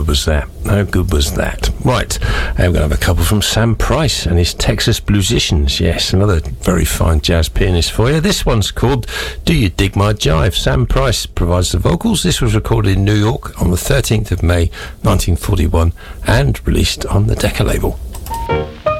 good was that? How good was that? Right, I'm going to have a couple from Sam Price and his Texas Bluesicians. Yes, another very fine jazz pianist for you. This one's called Do You Dig My Jive? Sam Price provides the vocals. This was recorded in New York on the 13th of May 1941 and released on the Decca label.